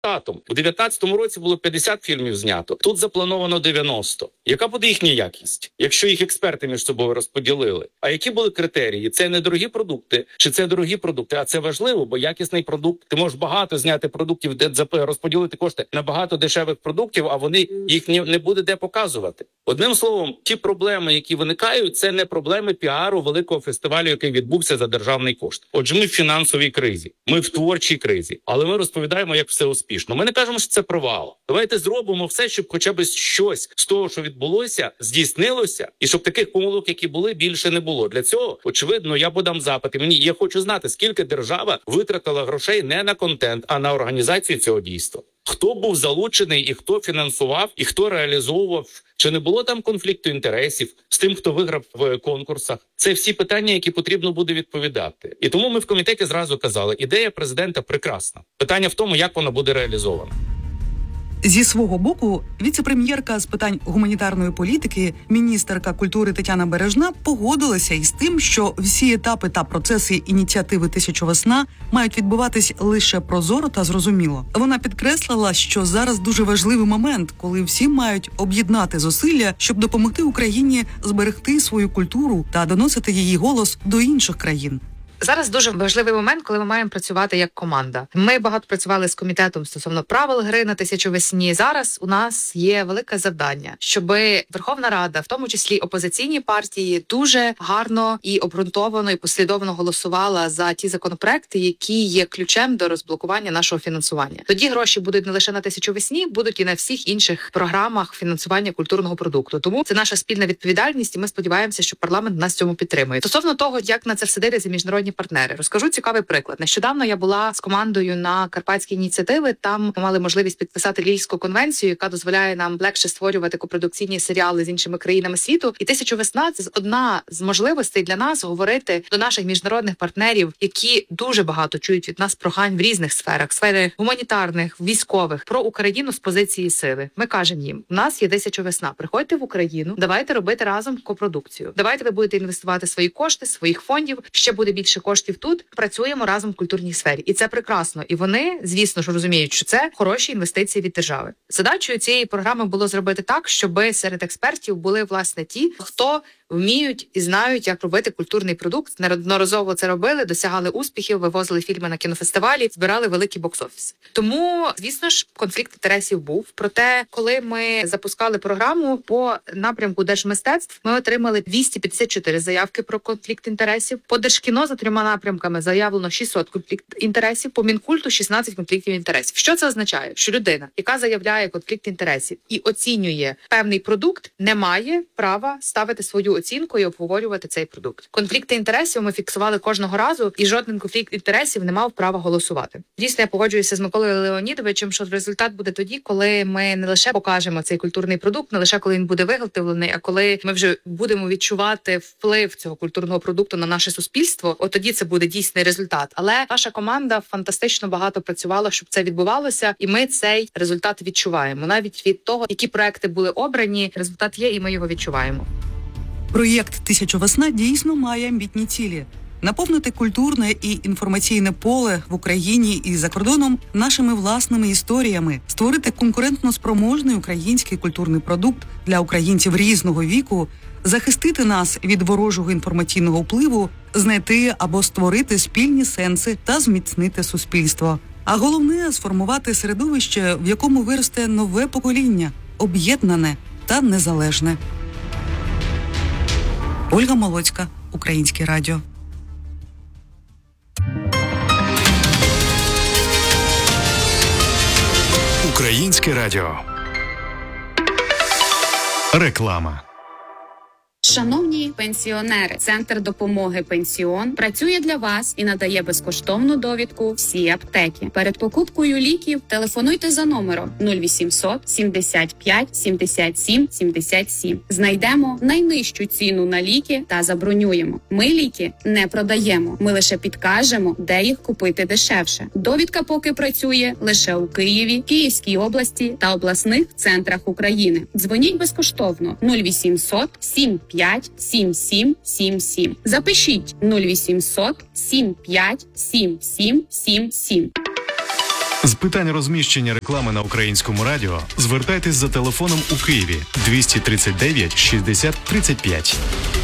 У 19-му році було 50 фільмів знято, тут заплановано 90. Яка буде їхня якість, якщо їх експерти між собою розподілили? А які були критерії? Це недорогі продукти, чи це дорогі продукти? А це важливо, бо якісний продукт, ти можеш багато зняти продуктів, де розподілити кошти на багато дешевих продуктів, а вони їх не буде де показувати. Одним словом, ті проблеми, які виникають, це не проблеми піару великого фестивалю, який відбувся за державний кошт. Отже, ми в фінансовій кризі, ми в творчій кризі, але ми розповідаємо, як все успішно. Ми не кажемо, що це провал. Давайте зробимо все, щоб хоча б щось з того, що відбулося, здійснилося, і щоб таких помилок, які були, більше не було. Для цього, очевидно, я подам запити. Я хочу знати, скільки держава витратила грошей не на контент, а на організацію цього дійства. Хто був залучений і хто фінансував, і хто реалізовував. Чи не було там конфлікту інтересів з тим, хто виграв в конкурсах? Це всі питання, які потрібно буде відповідати. І тому ми в комітеті зразу казали, ідея президента прекрасна. Питання в тому, як вона буде реалізована. Зі свого боку, віце-прем'єрка з питань гуманітарної політики, міністерка культури Тетяна Бережна погодилася із тим, що всі етапи та процеси ініціативи «1000 весна» мають відбуватись лише прозоро та зрозуміло. Вона підкреслила, що зараз дуже важливий момент, коли всі мають об'єднати зусилля, щоб допомогти Україні зберегти свою культуру та доносити її голос до інших країн. Зараз дуже важливий момент, коли ми маємо працювати як команда. Ми багато працювали з комітетом стосовно правил гри на 1000 весні. Зараз у нас є велике завдання, щоб Верховна Рада, в тому числі опозиційні партії, дуже гарно і обґрунтовано і послідовно голосувала за ті законопроекти, які є ключем до розблокування нашого фінансування. Тоді гроші будуть не лише на 1000 весні, будуть і на всіх інших програмах фінансування культурного продукту. Тому це наша спільна відповідальність, і ми сподіваємося, що парламент нас в цьому підтримує. Стосовно того, як на це все дивляться міжнародні партнери. Розкажу цікавий приклад. Нещодавно я була з командою на Карпатській ініціативи. Там ми мали можливість підписати Лільську конвенцію, яка дозволяє нам легше створювати копродукційні серіали з іншими країнами світу. І 1000 весна – це одна з можливостей для нас говорити до наших міжнародних партнерів, які дуже багато чують від нас прохань в різних сферах, сфери гуманітарних, військових, про Україну з позиції сили. Ми кажемо їм: у нас є 1000 весна. Приходьте в Україну, давайте робити разом копродукцію. Давайте ви будете інвестувати свої кошти, своїх фондів. Ще буде більше коштів тут. Працюємо разом в культурній сфері. І це прекрасно. І вони, звісно ж, розуміють, що це хороші інвестиції від держави. Задачею цієї програми було зробити так, щоб серед експертів були, власне, ті, хто вміють і знають, як робити культурний продукт. Неодноразово це робили, досягали успіхів, вивозили фільми на кінофестивалі, збирали великий бокс-офіс. Тому, звісно ж, конфлікт інтересів був. Проте, коли ми запускали програму по напрямку держмистецтв, ми отримали 254 заявки про конфлікт інтересів. По Держкіно за 3 напрямками заявлено 600 конфлікт інтересів, по Мінкульту 16 конфліктів інтересів. Що це означає? Що людина, яка заявляє конфлікт інтересів і оцінює певний продукт, не має права ставити свою оцінку і обговорювати цей продукт. Конфлікти інтересів ми фіксували кожного разу, і жоден конфлікт інтересів не мав права голосувати. Дійсно, я погоджуюся з Миколою Леонідовичем, що результат буде тоді, коли ми не лише покажемо цей культурний продукт, не лише коли він буде виготовлений, а коли ми вже будемо відчувати вплив цього культурного продукту на наше суспільство. От тоді це буде дійсний результат. Але наша команда фантастично багато працювала, щоб це відбувалося, і ми цей результат відчуваємо. Навіть від того, які проекти були обрані, результат є, і ми його відчуваємо. Проєкт «1000 весна» дійсно має амбітні цілі. Наповнити культурне і інформаційне поле в Україні і за кордоном нашими власними історіями, створити конкурентно спроможний український культурний продукт для українців різного віку, захистити нас від ворожого інформаційного впливу, знайти або створити спільні сенси та зміцнити суспільство. А головне – сформувати середовище, в якому виросте нове покоління, об'єднане та незалежне. Ольга Молоцька, Українське радіо. Українське радіо. Реклама. Шановні пенсіонери, Центр допомоги «Пенсіон» працює для вас і надає безкоштовну довідку всі аптеки. Перед покупкою ліків телефонуйте за номером 0800 75 77 77. Знайдемо найнижчу ціну на ліки та забронюємо. Ми ліки не продаємо, ми лише підкажемо, де їх купити дешевше. Довідка поки працює лише у Києві, Київській області та обласних центрах України. Дзвоніть безкоштовно 0800 75 7777. Запишіть 0800 75 7777. З питань розміщення реклами на Українському радіо звертайтесь за телефоном у Києві 239 60 35.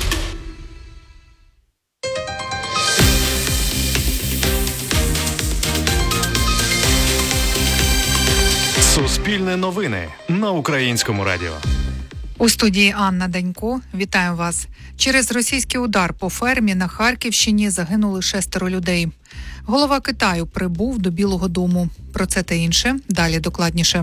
Суспільне новини на Українському радіо. У студії Анна Данько. Вітаю вас. Через російський удар по фермі на Харківщині загинули 6 людей. Голова Китаю прибув до Білого дому. Про це та інше далі докладніше.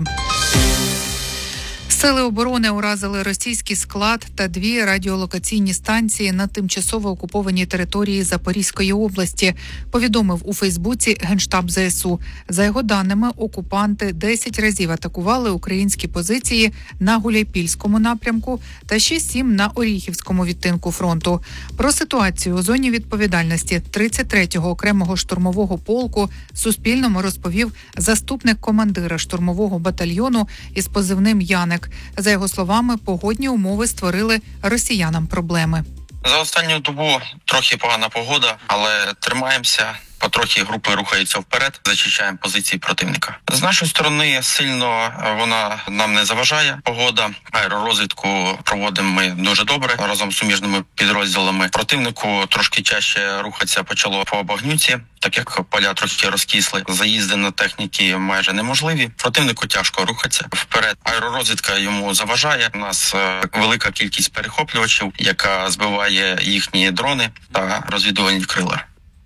Сили оборони уразили російський склад та 2 радіолокаційні станції на тимчасово окупованій території Запорізької області, повідомив у Фейсбуці Генштаб ЗСУ. За його даними, окупанти 10 разів атакували українські позиції на Гуляйпільському напрямку та ще 7 на Оріхівському відтинку фронту. Про ситуацію у зоні відповідальності 33-го окремого штурмового полку Суспільному розповів заступник командира штурмового батальйону із позивним «Яник». За його словами, погодні умови створили росіянам проблеми. За останню добу трохи погана погода, але тримаємося. Потрохи групи рухаються вперед, зачищаємо позиції противника. З нашої сторони сильно вона нам не заважає. Погода, аеророзвідку проводимо ми дуже добре разом з суміжними підрозділами. Противнику трошки чаще рухатися почало по Багнюці, так як поля трошки розкисли. Заїзди на техніки майже неможливі. Противнику тяжко рухатися вперед. Аеророзвідка йому заважає. У нас велика кількість перехоплювачів, яка збиває їхні дрони та розвідувальні крила.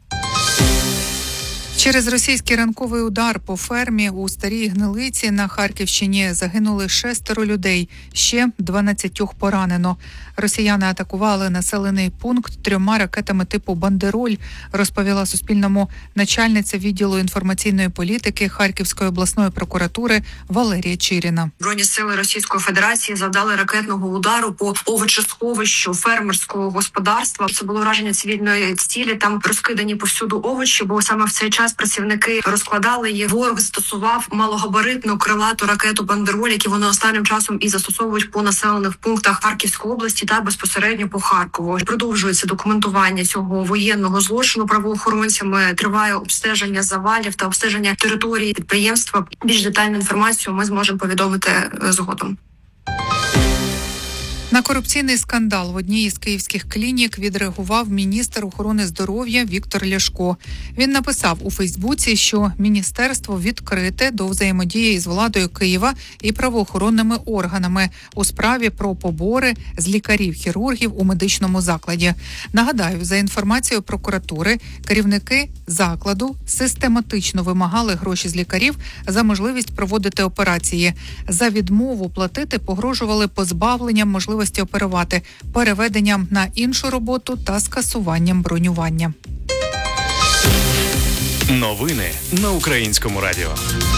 Через російський ранковий удар по фермі у Старій Гнилиці на Харківщині загинули 6 людей, ще 12 поранено. Росіяни атакували населений пункт 3 ракетами типу «Бандероль», розповіла Суспільному начальниця відділу інформаційної політики Харківської обласної прокуратури Валерія Чиріна. Збройні сили Російської Федерації завдали ракетного удару по овочесховищу фермерського господарства. Це було ураження цивільної цілі, там розкидані повсюду овочі, бо саме в цей час працівники розкладали їх. Ворог застосував малогабаритну крилату ракету «Бандероль», які вони останнім часом і застосовують по населених пунктах Харківської області та безпосередньо по Харкову. Продовжується документування цього воєнного злочину правоохоронцями. Триває обстеження завалів та обстеження території підприємства. Більш детальну інформацію ми зможемо повідомити згодом. На корупційний скандал в одній із київських клінік відреагував міністр охорони здоров'я Віктор Ляшко. Він написав у Фейсбуці, що міністерство відкрите до взаємодії з владою Києва і правоохоронними органами у справі про побори з лікарів-хірургів у медичному закладі. Нагадаю, за інформацією прокуратури, керівники закладу систематично вимагали гроші з лікарів за можливість проводити операції. За відмову платити погрожували позбавленням можливості оперувати, переведенням на іншу роботу та скасуванням бронювання. Новини на Українському радіо.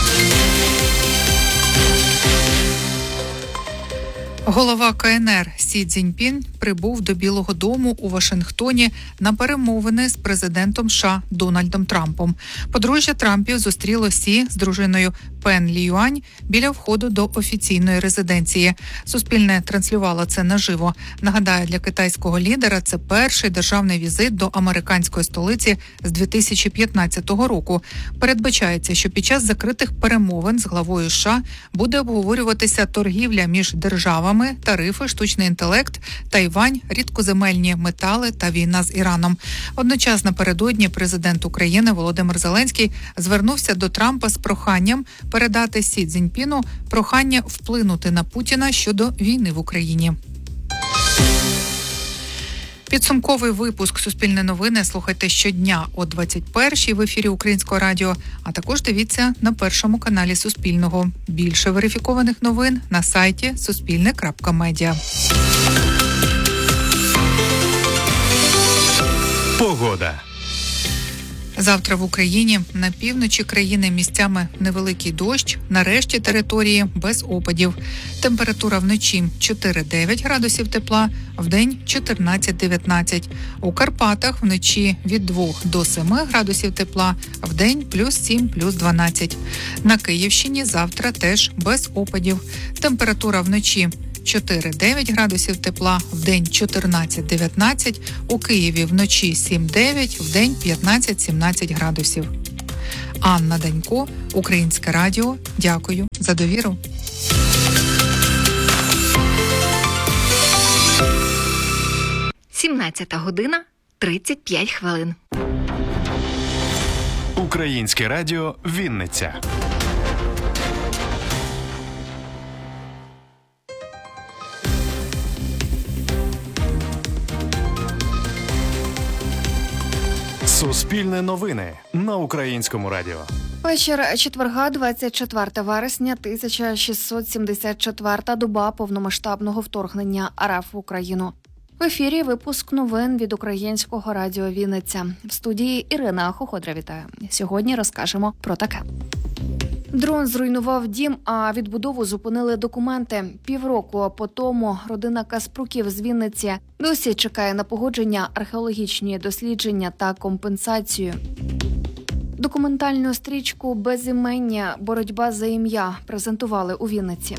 Голова КНР Сі Цзіньпін прибув до Білого дому у Вашингтоні на перемовини з президентом США Дональдом Трампом. Подружжя Трампів зустріло Сі з дружиною Пен Ліюань біля входу до офіційної резиденції. Суспільне транслювало це наживо. Нагадаю, для китайського лідера це перший державний візит до американської столиці з 2015 року. Передбачається, що під час закритих перемовин з главою США буде обговорюватися торгівля між державами, тарифи, штучний інтелект, Тайвань, рідкоземельні метали та війна з Іраном. Одночасно напередодні президент України Володимир Зеленський звернувся до Трампа з проханням передати Сі Цзіньпіну прохання вплинути на Путіна щодо війни в Україні. Підсумковий випуск «Суспільне новини» слухайте щодня о 21-й в ефірі Українського радіо, а також дивіться на першому каналі Суспільного. Більше верифікованих новин на сайті suspilne.media. Погода. Завтра в Україні на півночі країни місцями невеликий дощ, на решті території без опадів. Температура вночі 4-9 градусів тепла, вдень 14-19. У Карпатах вночі від 2 до 7 градусів тепла, вдень плюс 7, плюс 12. На Київщині завтра теж без опадів. Температура вночі 4-9 градусів тепла, вдень 14-19, у Києві вночі 7-9, вдень 15-17 градусів. Анна Данько, Українське радіо. Дякую за довіру. година 35 хвилин. Українське радіо Вінниця. Суспільне новини на Українському радіо. Вечір четверга, 24 вересня, 1674-та доба повномасштабного вторгнення РФ в Україну. В ефірі випуск новин від Українського радіо Вінниця. В студії Ірина Хоходра вітаю. Сьогодні розкажемо про таке. Дрон зруйнував дім, а відбудову зупинили документи. Півроку по тому родина Каспруків з Вінниці досі чекає на погодження, археологічні дослідження та компенсацію. Документальну стрічку «Безімення. Боротьба за ім'я» презентували у Вінниці.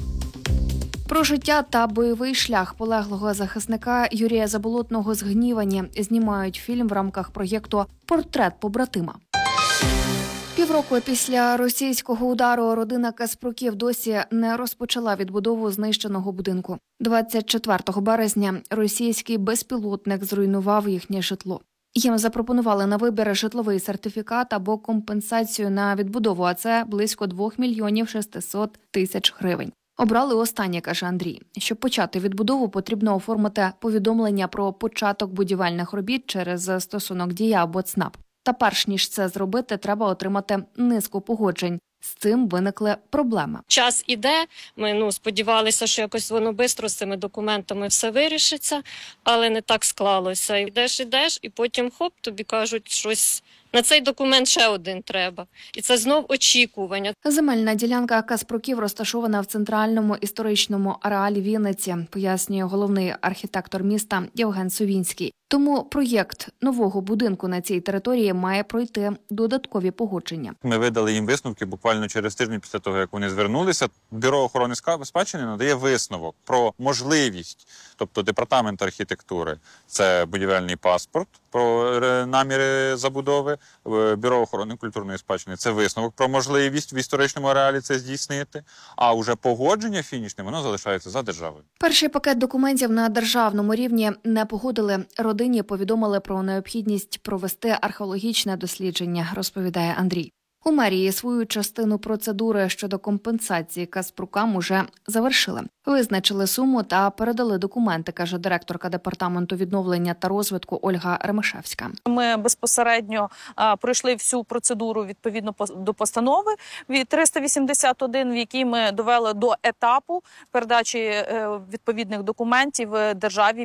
Про життя та бойовий шлях полеглого захисника Юрія Заболотного з Гнівані знімають фільм в рамках проєкту «Портрет побратима». Півроку після російського удару родина Каспруків досі не розпочала відбудову знищеного будинку. 24 березня російський безпілотник зруйнував їхнє житло. Їм запропонували на вибір житловий сертифікат або компенсацію на відбудову, а це близько 2 мільйонів 600 тисяч гривень. Обрали останнє, каже Андрій. Щоб почати відбудову, потрібно оформити повідомлення про початок будівельних робіт через стосунок «Дія» або ЦНАП. Та перш ніж це зробити, треба отримати низку погоджень. З цим виникли проблеми. Час іде, ми сподівалися, що якось воно швидко з цими документами все вирішиться, але не так склалося. Ідеш, і потім хоп, тобі кажуть, щось на цей документ ще один треба. І це знов очікування. Земельна ділянка Каспруків розташована в центральному історичному ареалі Вінниці, пояснює головний архітектор міста Євген Совінський. Тому проєкт нового будинку на цій території має пройти додаткові погодження. Ми видали їм висновки буквально через тиждень після того, як вони звернулися. Бюро охорони спадщини надає висновок про можливість, тобто департамент архітектури – це будівельний паспорт про наміри забудови, Бюро охорони культурної спадщини – це висновок про можливість в історичному ареалі це здійснити, а вже погодження фінішне, воно залишається за державою. Перший пакет документів на державному рівні не погодили. Родині повідомили про необхідність провести археологічне дослідження, розповідає Андрій. У мерії свою частину процедури щодо компенсації Каспрукам уже завершили. Визначили суму та передали документи, каже директорка департаменту відновлення та розвитку Ольга Ремешевська. Ми безпосередньо пройшли всю процедуру відповідно до постанови від 381, в якій ми довели до етапу передачі відповідних документів державі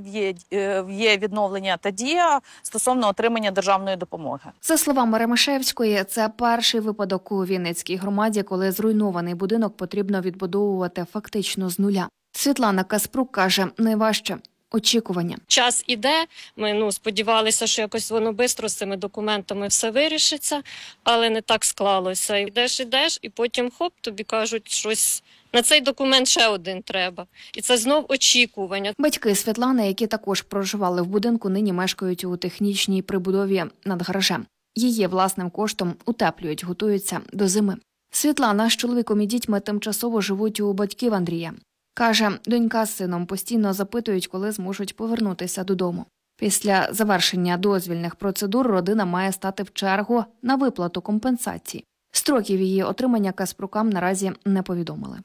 в є відновлення та дія стосовно отримання державної допомоги. За словами Ремешевської, це перший випадок у Вінницькій громаді, коли зруйнований будинок потрібно відбудовувати фактично з нуля. Світлана Каспрук каже, найважче – очікування. Час іде, ми сподівалися, що якось воно швидко з цими документами все вирішиться, але не так склалося. Ідеш, і потім хоп, тобі кажуть, щось на цей документ ще один треба. І це знов очікування. Батьки Світлани, які також проживали в будинку, нині мешкають у технічній прибудові над гаражем. Її власним коштом утеплюють, готуються до зими. Світлана з чоловіком і дітьми тимчасово живуть у батьків Андрія. Каже, донька з сином постійно запитують, коли зможуть повернутися додому. Після завершення дозвільних процедур родина має стати в чергу на виплату компенсації. Строків її отримання Каспрукам наразі не повідомили.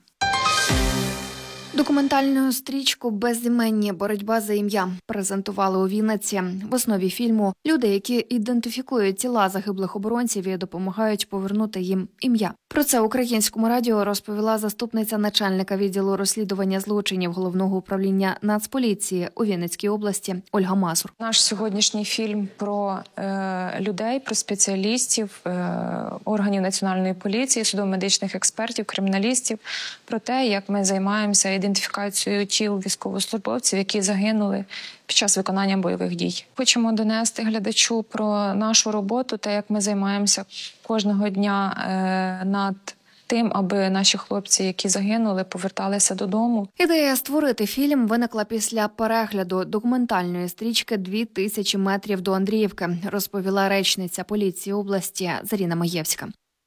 Документальну стрічку «Безіменні. Боротьба за ім'я» презентували у Вінниці. В основі фільму – люди, які ідентифікують тіла загиблих оборонців і допомагають повернути їм ім'я. Про це Українському радіо розповіла заступниця начальника відділу розслідування злочинів Головного управління Нацполіції у Вінницькій області Ольга Мазур. Наш сьогоднішній фільм про людей, про спеціалістів, органів національної поліції, судово-медичних експертів, криміналістів, про те, як ми займаємося ідентифікацією тіл військовослужбовців, які загинули під час виконання бойових дій. Хочемо донести глядачу про нашу роботу, те, як ми займаємося кожного дня над тим, аби наші хлопці, які загинули, поверталися додому. Ідея створити фільм виникла після перегляду документальної стрічки «2000 метрів до Андріївки», розповіла речниця поліції області Заріна Маєвська.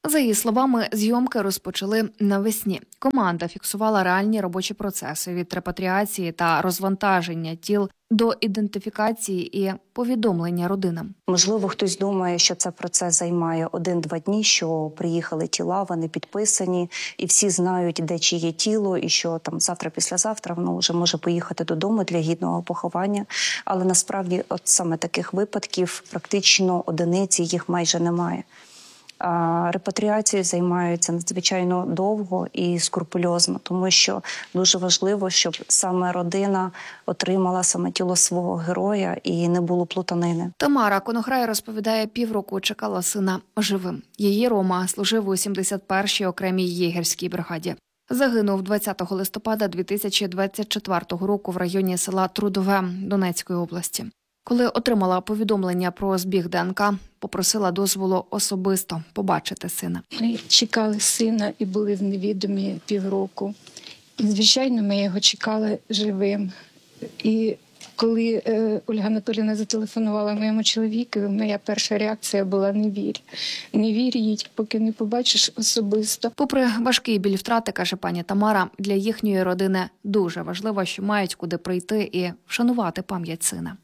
За її словами, зйомки розпочали навесні. Команда фіксувала реальні робочі процеси від репатріації та розвантаження тіл до ідентифікації і повідомлення родинам. Можливо, хтось думає, що цей процес займає 1-2 дні, що приїхали тіла, вони підписані, і всі знають, де чиє тіло, і що там завтра-післязавтра воно вже може поїхати додому для гідного поховання. Але насправді от саме таких випадків практично одиниці, їх майже немає. Репатріацією займаються надзвичайно довго і скрупульозно, тому що дуже важливо, щоб саме родина отримала саме тіло свого героя і не було плутанини. Тамара Конохрай розповідає, півроку чекала сина живим. Її Рома служив у 71-й окремій єгерській бригаді. Загинув 20 листопада 2024 року в районі села Трудове Донецької області. Коли отримала повідомлення про збіг ДНК, попросила дозволу особисто побачити сина. Ми чекали сина і були в невідомі півроку. І, звичайно, ми його чекали живим. І коли Ольга Анатоліївна зателефонувала моєму чоловікові, моя перша реакція була «не вір». Не вір їй, поки не побачиш особисто. Попри важкий біль втрати, каже пані Тамара, для їхньої родини дуже важливо, що мають куди прийти і вшанувати пам'ять сина.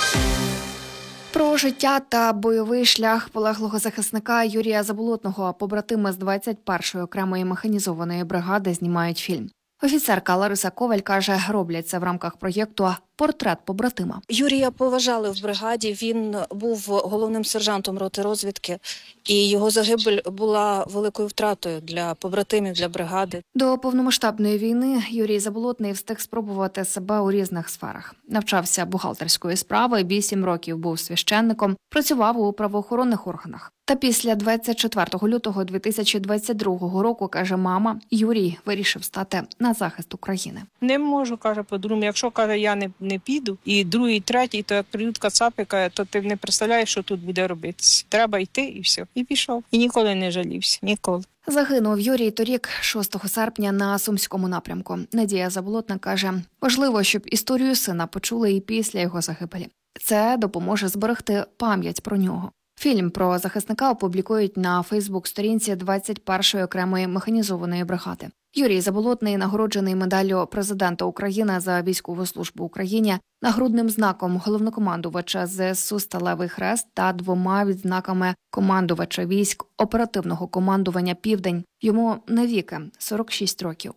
Про життя та бойовий шлях полеглого захисника Юрія Заболотного побратими з 21-ї окремої механізованої бригади знімають фільм. Офіцерка Лариса Коваль каже, роблять це в рамках проєкту «Портрет побратима». Юрія поважали в бригаді, він був головним сержантом роти розвідки, і його загибель була великою втратою для побратимів, для бригади. До повномасштабної війни Юрій Заболотний встиг спробувати себе у різних сферах. Навчався бухгалтерської справи, 8 років був священником, працював у правоохоронних органах. Та після 24 лютого 2022 року, каже мама, Юрій вирішив стати на захист України. Не можу, каже, по-другому. Якщо, каже, я не піду, і другий, третій, то як прийдуть кацапи, каже, то ти не представляєш, що тут буде робитися. Треба йти і все. І пішов. І ніколи не жалівся. Ніколи. Загинув Юрій торік, 6 серпня, на Сумському напрямку. Надія Заболотна каже, важливо, щоб історію сина почули і після його загибелі. Це допоможе зберегти пам'ять про нього. Фільм про захисника опублікують на Фейсбук-сторінці 21-ї окремої механізованої бригади. Юрій Заболотний нагороджений медаллю президента України за військову службу Україні, нагрудним знаком головнокомандувача ЗСУ «Сталевий хрест» та 2 відзнаками командувача військ оперативного командування «Південь». Йому навіки 46 років.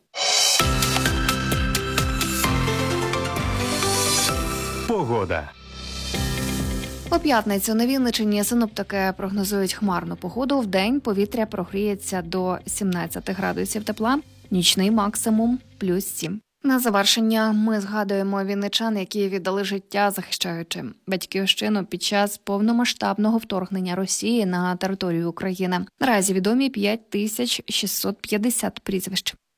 Погода. У п'ятницю на Вінниччині синоптики прогнозують хмарну погоду. Вдень повітря прогріється до 17 градусів тепла, нічний максимум – +7. На завершення ми згадуємо вінничан, які віддали життя, захищаючи батьківщину під час повномасштабного вторгнення Росії на територію України. Наразі відомі 5650 прізвищ.